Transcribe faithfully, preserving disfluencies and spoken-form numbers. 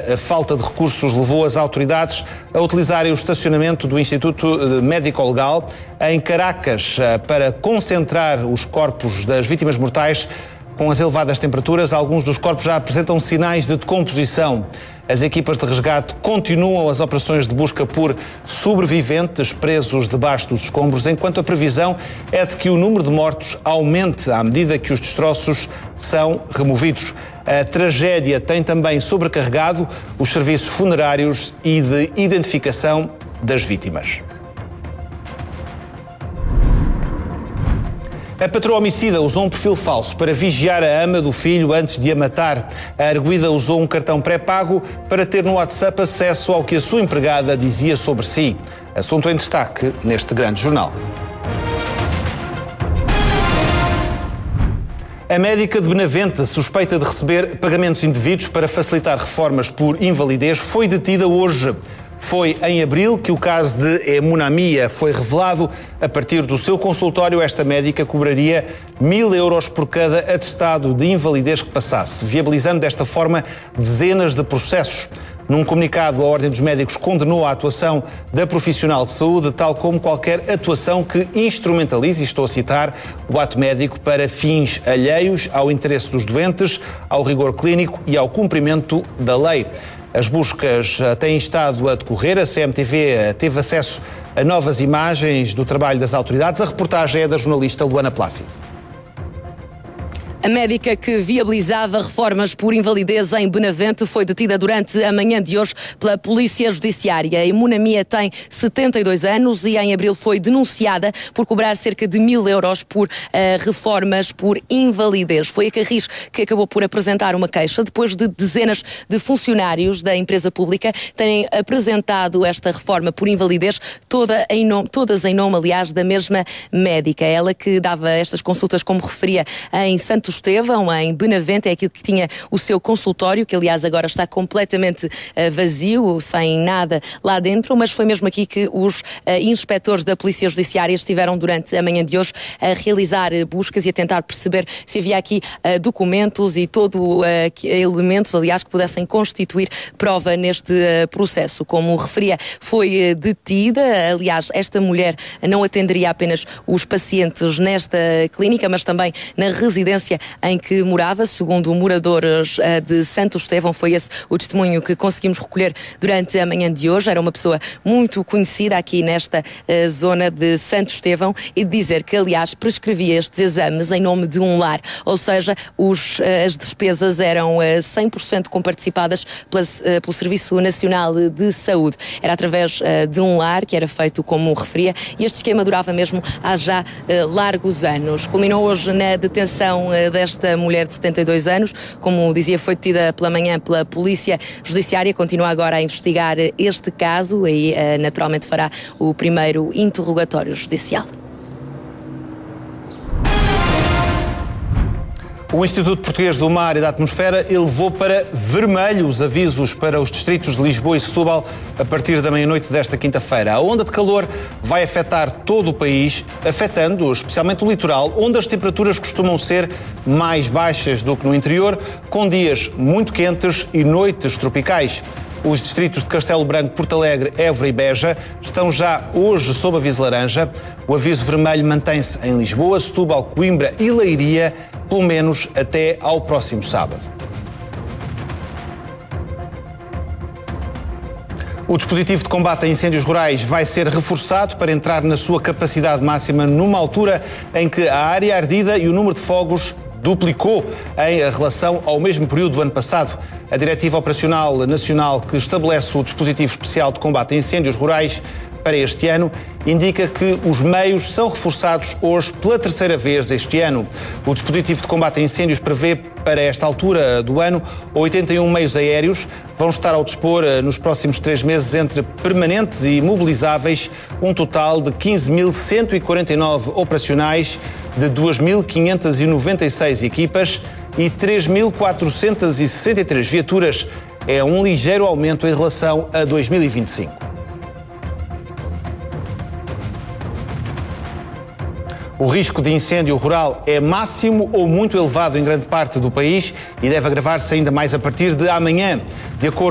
a falta de recursos levou as autoridades a utilizarem o estacionamento do Instituto Médico-Legal em Caracas para concentrar os corpos das vítimas mortais. Com as elevadas temperaturas, alguns dos corpos já apresentam sinais de decomposição. As equipas de resgate continuam as operações de busca por sobreviventes presos debaixo dos escombros, enquanto a previsão é de que o número de mortos aumente à medida que os destroços são removidos. A tragédia tem também sobrecarregado os serviços funerários e de identificação das vítimas. A patroa homicida usou um perfil falso para vigiar a ama do filho antes de a matar. A arguida usou um cartão pré-pago para ter no WhatsApp acesso ao que a sua empregada dizia sobre si. Assunto em destaque neste grande jornal. A médica de Benavente, suspeita de receber pagamentos indevidos para facilitar reformas por invalidez, foi detida hoje. Foi em abril que o caso de hemonamia foi revelado. A partir do seu consultório, esta médica cobraria mil euros por cada atestado de invalidez que passasse, viabilizando desta forma dezenas de processos. Num comunicado, a Ordem dos Médicos condenou a atuação da profissional de saúde, tal como qualquer atuação que instrumentalize, estou a citar, o ato médico para fins alheios ao interesse dos doentes, ao rigor clínico e ao cumprimento da lei. As buscas têm estado a decorrer. A C M T V teve acesso a novas imagens do trabalho das autoridades. A reportagem é da jornalista Luana Plácido. A médica que viabilizava reformas por invalidez em Benavente foi detida durante a manhã de hoje pela Polícia Judiciária. A hemonamia tem setenta e dois anos e em abril foi denunciada por cobrar cerca de mil euros por uh, reformas por invalidez. Foi a Carris que acabou por apresentar uma queixa depois de dezenas de funcionários da empresa pública terem apresentado esta reforma por invalidez, toda em nome, todas em nome, aliás, da mesma médica. Ela que dava estas consultas, como referia, em Santo Estevão, em Benavente, é aquilo que tinha o seu consultório, que aliás agora está completamente uh, vazio, sem nada lá dentro, mas foi mesmo aqui que os uh, inspectores da Polícia Judiciária estiveram durante a manhã de hoje a realizar uh, buscas e a tentar perceber se havia aqui uh, documentos e todo uh, elementos, aliás, que pudessem constituir prova neste uh, processo. Como referia, foi uh, detida. Aliás, esta mulher não atenderia apenas os pacientes nesta clínica, mas também na residência em que morava. Segundo moradores de Santo Estevão, foi esse o testemunho que conseguimos recolher durante a manhã de hoje. Era uma pessoa muito conhecida aqui nesta uh, zona de Santo Estevão e dizer que, aliás, prescrevia estes exames em nome de um lar, ou seja, os, uh, as despesas eram uh, cem por cento comparticipadas pela, uh, pelo Serviço Nacional de Saúde. Era através uh, de um lar que era feito como referia e este esquema durava mesmo há já uh, largos anos. Culminou hoje na detenção uh, desta mulher de setenta e dois anos, como dizia, foi detida pela manhã pela Polícia Judiciária, continua agora a investigar este caso e naturalmente fará o primeiro interrogatório judicial. O Instituto Português do Mar e da Atmosfera elevou para vermelho os avisos para os distritos de Lisboa e Setúbal a partir da meia-noite desta quinta-feira. A onda de calor vai afetar todo o país, afetando especialmente o litoral, onde as temperaturas costumam ser mais baixas do que no interior, com dias muito quentes e noites tropicais. Os distritos de Castelo Branco, Porto Alegre, Évora e Beja estão já hoje sob aviso laranja. O aviso vermelho mantém-se em Lisboa, Setúbal, Coimbra e Leiria, pelo menos até ao próximo sábado. O dispositivo de combate a incêndios rurais vai ser reforçado para entrar na sua capacidade máxima numa altura em que a área ardida e o número de fogos duplicou em relação ao mesmo período do ano passado. A Diretiva Operacional Nacional que estabelece o dispositivo especial de combate a incêndios rurais para este ano indica que os meios são reforçados hoje pela terceira vez este ano. O dispositivo de combate a incêndios prevê para esta altura do ano oitenta e um meios aéreos. Vão estar ao dispor nos próximos três meses, entre permanentes e mobilizáveis, um total de quinze mil cento e quarenta e nove operacionais de duas mil quinhentas e noventa e seis equipas e três mil quatrocentas e sessenta e três viaturas. É um ligeiro aumento em relação a dois mil e vinte e cinco. O risco de incêndio rural é máximo ou muito elevado em grande parte do país e deve agravar-se ainda mais a partir de amanhã. De acordo